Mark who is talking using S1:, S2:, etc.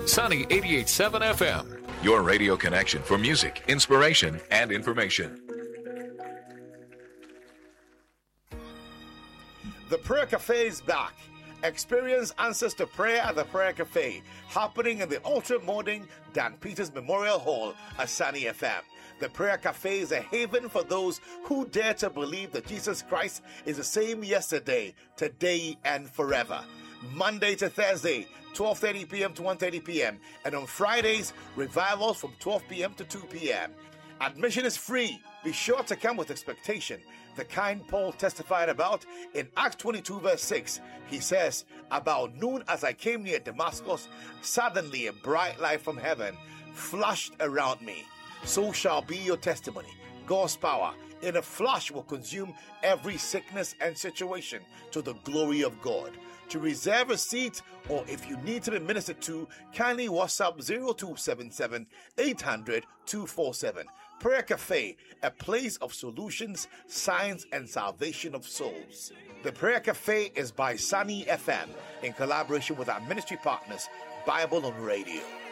S1: Sunny 88.7 FM.
S2: Your radio connection for music, inspiration, and information.
S3: The Prayer Cafe is back. Experience answers to prayer at the Prayer Cafe, happening in the ultra-modern Dan Peters Memorial Hall at Sunny FM. The Prayer Cafe is a haven for those who dare to believe that Jesus Christ is the same yesterday, today, and forever. Monday to Thursday, 12:30 p.m. to 1:30 p.m. And on Fridays, revivals from 12 p.m. to 2 p.m. Admission is free. Be sure to come with expectation, the kind Paul testified about in Acts 22 verse 6. He says, "About noon as I came near Damascus, suddenly a bright light from heaven flashed around me. So shall be your testimony." God's power in a flash will consume every sickness and situation to the glory of God. To reserve a seat, or if you need to be ministered to, kindly WhatsApp 0277 800 247. Prayer Cafe, a place of solutions, signs, and salvation of souls. The Prayer Cafe is by Sunny FM in collaboration with our ministry partners, Bible on Radio.